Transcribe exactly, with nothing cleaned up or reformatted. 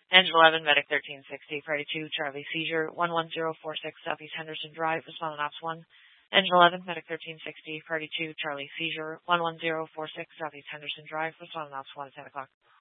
Engine eleven, Medic thirteen sixty, Party two, Charlie Seizure, one one zero four six Southeast Henderson Drive, respond on Ops one. Engine eleven, Medic thirteen sixty, Party two, Charlie Seizure, one one zero four six Southeast Henderson Drive, respond on Ops one at ten o'clock.